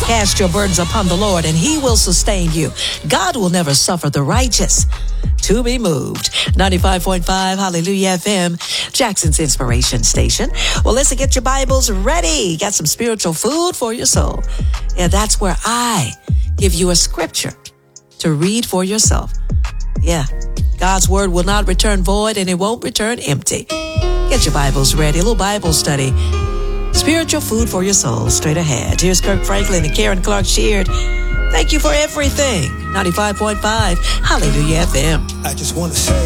Cast your burdens upon the Lord, and he will sustain you. God will never suffer the righteous to be moved. 95.5 Hallelujah FM, Jackson's Inspiration Station. Well, listen, get your Bibles ready. Got some spiritual food for your soul. Yeah, that's where I give you a scripture to read for yourself. Yeah, God's word will not return void, and it won't return empty. Get your Bibles ready. A little Bible study. Spiritual food for your soul. Straight ahead. Here's Kirk Franklin and Karen Clark Sheard. Thank you for everything. 95.5 Hallelujah FM. I just want to say